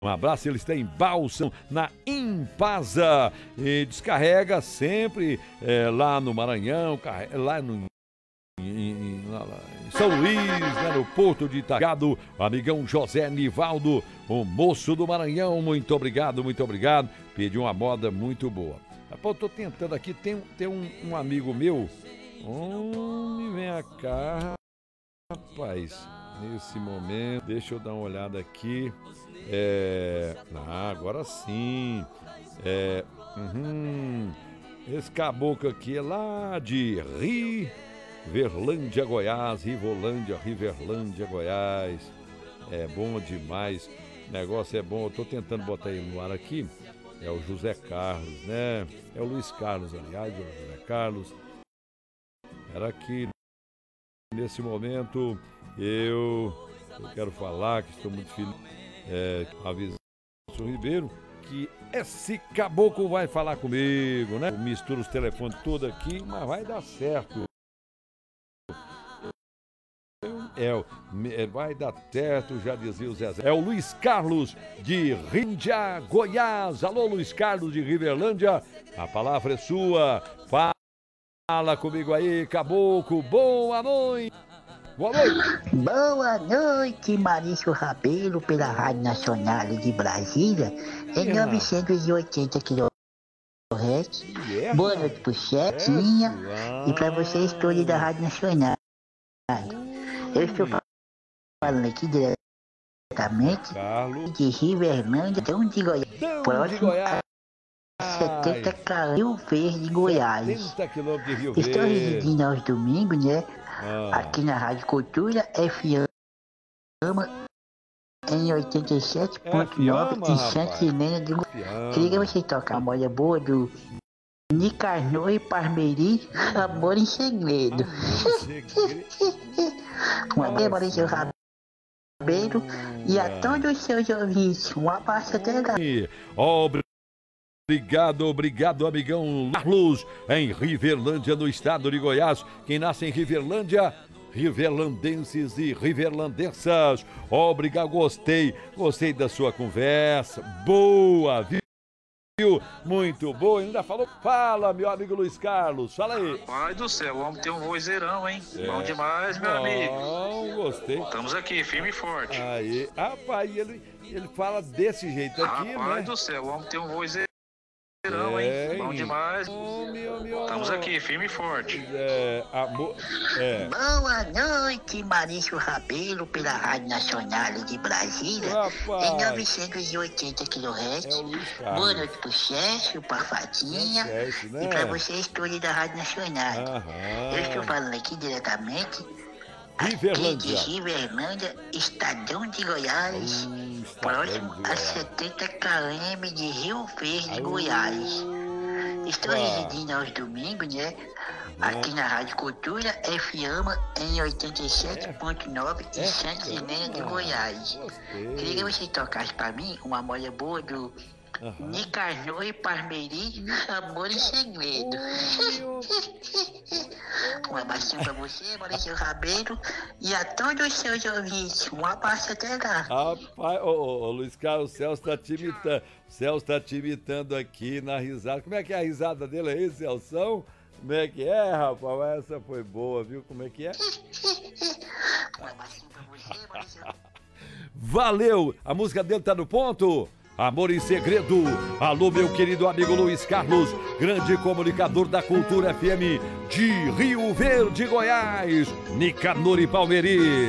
Um abraço, eles têm Bálsamo na Impasa e descarrega sempre lá no Maranhão, lá em São Luís, né, no Porto de Itagado, o amigão José Nivaldo, o moço do Maranhão, muito obrigado, pediu uma moda muito boa. Rapaz, eu tô tentando aqui, tem um amigo meu, vem cá, rapaz, nesse momento, deixa eu dar uma olhada aqui. Agora sim. Esse caboclo aqui é lá de Riverlândia, Goiás. Riverlândia, Goiás. É bom demais. O negócio é bom. Eu tô tentando botar ele no ar aqui. É o José Carlos, né? É o Luiz Carlos, aliás, é o José Carlos. Era aqui. Nesse momento, eu quero falar que estou muito feliz. Avisar o senhor Ribeiro que esse caboclo vai falar comigo, né? Mistura os telefones todos aqui, mas vai dar certo. Vai dar certo, já dizia o Zezé. É o Luiz Carlos de Ríndia, Goiás. Alô, Luiz Carlos de Riverlândia, a palavra é sua. Fala comigo aí, caboclo. Boa noite. Boa noite. Boa noite, Maurício Rabelo, pela Rádio Nacional de Brasília, em 980 kHz. Boa noite pro Chequinha e para vocês todos da Rádio Nacional. Eu estou falando aqui diretamente de Riverlândia, de Goiás, próximo a 70 km Rio Verde, Goiás. 70 km de Rio Verde. Estou residindo aos domingos, né? Aqui na Rádio Cultura FM em 87.9 em Santa Helena de Goiás. Queria você tocar a moda boa do Nicanor e Parmeri, Amor em Segredo. Um abraço, Maurício Rabelo, e a todos os seus ouvintes. Um abraço até lá. Obrigado, amigão Carlos, em Riverlândia, no estado de Goiás. Quem nasce em Riverlândia, riverlandenses e riverlandesas, obrigado, gostei da sua conversa, boa, viu? Muito boa, ainda fala, meu amigo Luiz Carlos, fala aí. Pai do céu, o homem tem um vozeirão, hein? Bom demais, meu amigo. Gostei. Estamos aqui, firme e forte. Aí, rapaz, ele fala desse jeito aqui, né? Pai do céu, o homem tem um vozeirão, hein? Bom demais. Estamos aqui, firme e forte. Boa noite, Maurício Rabelo, pela Rádio Nacional de Brasília, em 980 kHz. Boa noite pro Césio, pra Fatinha, e pra vocês todos da Rádio Nacional. Eu estou falando aqui diretamente aqui de Riverlândia, Estadão de Goiás, próximo a 70 km de Rio Verde, Goiás. Estou residindo aos domingos, né? Aqui na Rádio Cultura FM em 87.9 em Santa Helena de Goiás. Queria que você tocasse pra mim uma moda boa do Nicanor e Parmeri, Amor em Segredo. Um abraço pra você, Maurício Rabelo, e a todos os seus ouvintes. Um abraço até lá. Rapaz, Luiz Carlos, o Celso tá te imitando aqui na risada. Como é que é a risada dele aí, Celção? Como é que é, rapaz? Essa foi boa, viu? Como é que é? Um abraço pra você, Maurício. Valeu! A música dele tá no ponto? Amor em Segredo. Alô, meu querido amigo Luiz Carlos, grande comunicador da Cultura FM de Rio Verde, Goiás. Nicanor e Parmeri.